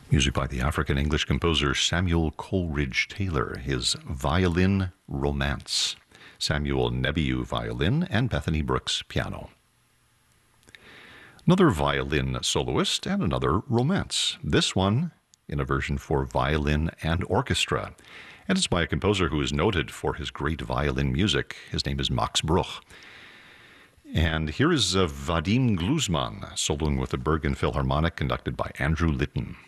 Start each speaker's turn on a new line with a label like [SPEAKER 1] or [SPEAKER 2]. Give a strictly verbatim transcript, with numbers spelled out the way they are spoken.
[SPEAKER 1] Music by the African-English composer Samuel Coleridge Taylor, his Violin Romance. Samuel Nebiu violin and Bethany Brooks piano. Another violin soloist and another romance. This one in a version for violin and orchestra. And it's by a composer who is noted for his great violin music. His name is Max Bruch. And here is uh, Vadim Gluzman soloing with the Bergen Philharmonic, conducted by Andrew Litton.